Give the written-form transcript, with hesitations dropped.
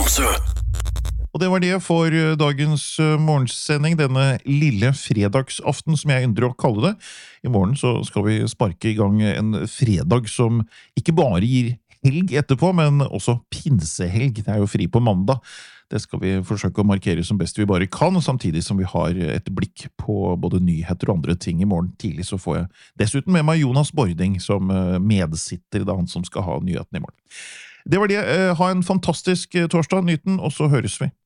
Og det var det for dagens morgensending, denne lille fredagsaften som jeg yndrer å kalle det. I morgen så skal vi sparke i gang en fredag som ikke bare gir helg etterpå, men også pinsehelg. Det er jo fri på mandag. Det skal vi forsøke å markere som best vi bare kan, samtidig som vi har et blikk på både nyheter og andre ting. I morgen tidlig så får jeg dessuten med meg Jonas Bording som medsitter, da han som skal ha nyheten i morgen. Det var det. Ha en fantastisk torsdag, nyt den, og så høres vi.